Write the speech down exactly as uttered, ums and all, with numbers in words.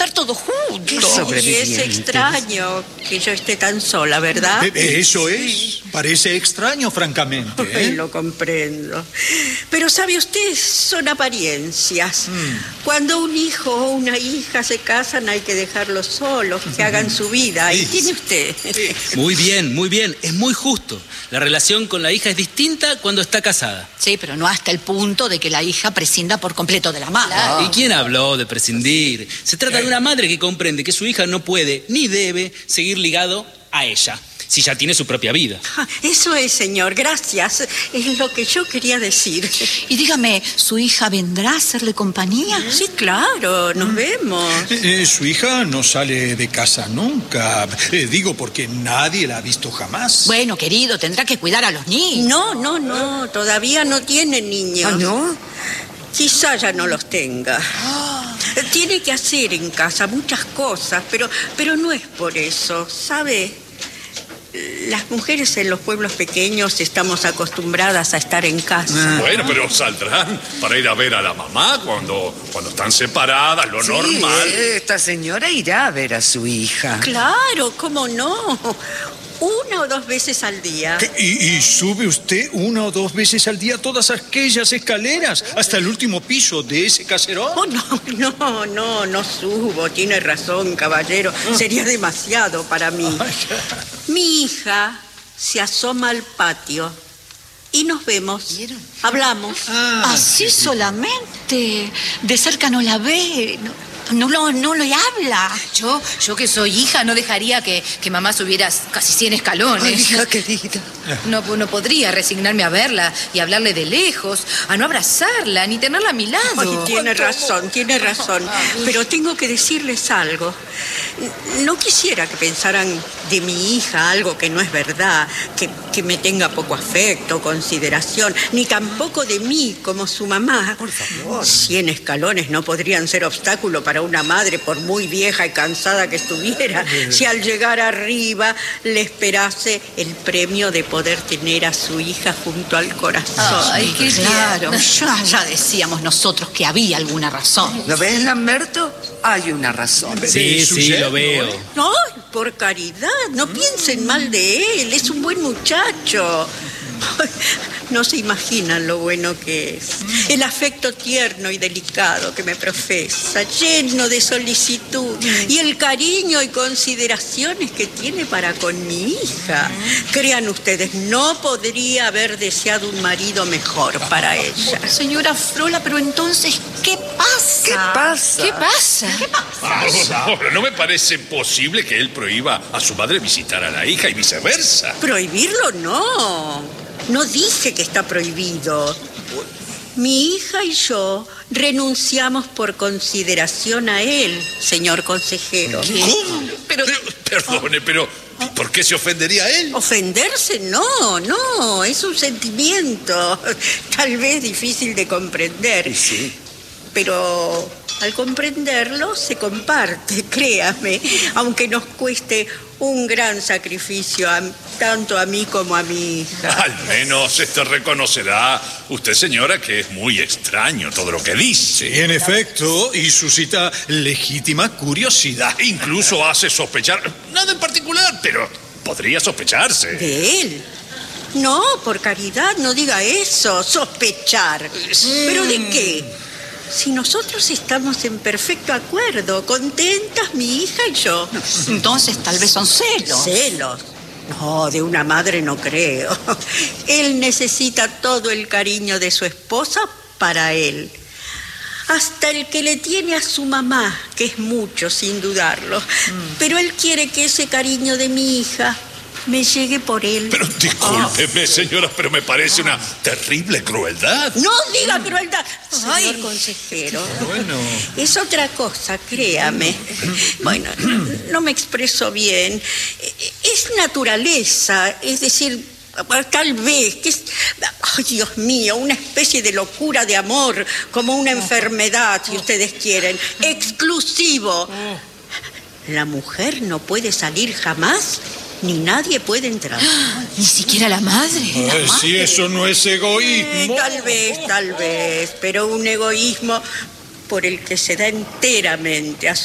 estar todos juntos. Y es extraño que yo esté tan sola, ¿verdad? Eso es. Parece extraño, francamente, ¿eh? Ay, lo comprendo. Pero sabe usted, son apariencias. Mm. Cuando un hijo o una hija se casan, hay que dejarlos solos, que hagan su vida. Ahí tiene usted. Muy bien, muy bien. Es muy justo. La relación con la hija es distinta cuando está casada. Sí, pero no hasta el punto de que la hija prescinda por completo de la madre. Claro. ¿Y quién habló de prescindir? Se trata de una madre que comprende que su hija no puede ni debe seguir ligado a ella, si ya tiene su propia vida. Eso es, señor, gracias. Es lo que yo quería decir. Y dígame, ¿su hija vendrá a hacerle compañía? Sí, claro, nos vemos. Eh, su hija no sale de casa nunca. Eh, digo, porque nadie la ha visto jamás. Bueno, querido, tendrá que cuidar a los niños. No, no, no, todavía no tiene niños. ¿Ah, no? Quizá ya no los tenga. Oh. Tiene que hacer en casa muchas cosas, pero, pero no es por eso, ¿sabe? Las mujeres en los pueblos pequeños estamos acostumbradas a estar en casa. Bueno, pero saldrán para ir a ver a la mamá cuando, cuando están separadas, lo sí, normal. Esta señora irá a ver a su hija. Claro, ¿cómo no? Una o dos veces al día. ¿Y, y sube usted una o dos veces al día todas aquellas escaleras hasta el último piso de ese caserón? Oh, no, no, no, no subo. Tiene razón, caballero. Sería demasiado para mí. Mi hija se asoma al patio y nos vemos. ¿Vieron? Hablamos. Ah, Así sí, solamente. De cerca no la ve. No. No, no, no le habla. Yo, yo que soy hija, no dejaría que, que mamá subiera casi cien escalones. Ay, hija querida. No, no podría resignarme a verla y hablarle de lejos, a no abrazarla, ni tenerla a mi lado. Ay, tiene razón, tiene razón. Pero tengo que decirles algo. No quisiera que pensaran de mi hija algo que no es verdad, que, que me tenga poco afecto, consideración, ni tampoco de mí como su mamá. Por favor. Cien escalones no podrían ser obstáculo para una madre, por muy vieja y cansada que estuviera, si al llegar arriba le esperase el premio de poder tener a su hija junto al corazón. Ay, qué claro. Ya, ya decíamos nosotros que había alguna razón. ¿Lo ves, Lamberto? Hay una razón. Sí, sí, lo veo. Ay, por caridad, no piensen mal de él, es un buen muchacho. No se imaginan lo bueno que es. El afecto tierno y delicado que me profesa, lleno de solicitud, y el cariño y consideraciones que tiene para con mi hija. Crean ustedes, no podría haber deseado un marido mejor para ella. Señora Frola, pero entonces, ¿qué pasa? ¿Qué pasa? ¿Qué pasa? ¿Qué pasa? Ah, no, no me parece posible que él prohíba a su madre visitar a la hija y viceversa. Prohibirlo no. No dije que está prohibido. Mi hija y yo renunciamos por consideración a él, señor consejero. ¿Cómo? Pero, pero, perdone, pero ¿por qué se ofendería él? ¿Ofenderse? No, no, es un sentimiento, tal vez difícil de comprender. Sí. Pero al comprenderlo se comparte, créame, aunque nos cueste un gran sacrificio a, tanto a mí como a mi hija. Al menos este reconocerá usted, señora, que es muy extraño todo lo que dice. Sí, en efecto, y suscita legítima curiosidad. Incluso hace sospechar, nada en particular, pero podría sospecharse. ¿De él? No, por caridad, no diga eso, sospechar. ¿Pero de qué? Si nosotros estamos en perfecto acuerdo, contentas mi hija y yo. Entonces tal vez son celos. ¿Celos? No, de una madre no creo. Él necesita todo el cariño de su esposa para él. Hasta el que le tiene a su mamá, que es mucho, sin dudarlo. Mm. Pero él quiere que ese cariño de mi hija me llegue por él. Pero discúlpeme, oh. señora, pero me parece una terrible crueldad. No diga crueldad, señor Ay. consejero. Bueno. Es otra cosa, créame. Bueno, no, no me expreso bien. Es naturaleza, es decir, tal vez, que es, ay, Dios mío, una especie de locura de amor, como una enfermedad, si ustedes quieren, exclusivo. La mujer no puede salir jamás, ni nadie puede entrar. Ni siquiera la madre. Ay, la madre. Si eso no es egoísmo. Eh, tal vez, tal vez, pero un egoísmo por el que se da enteramente a